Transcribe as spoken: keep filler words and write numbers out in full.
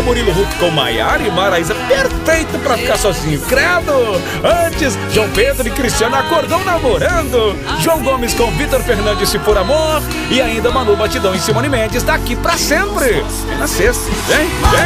Murilo Huck com Maiara e Maraísa, perfeito pra ficar sozinho, credo. Antes, João Pedro e Cristiano acordou namorando. João Gomes com Vitor Fernandes, Se For Amor. E ainda Manu Batidão e Simone Mendes, Daqui Pra Sempre. Na sexta, vem, vem.